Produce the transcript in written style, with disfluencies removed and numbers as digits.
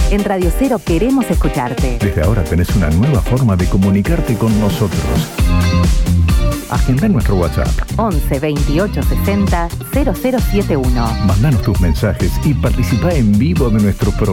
En Radio Cero queremos escucharte. Desde ahora tenés una nueva forma de comunicarte con nosotros. Agenda en nuestro WhatsApp 11 28 60 0071. Mandanos tus mensajes y participa en vivo de nuestro programa.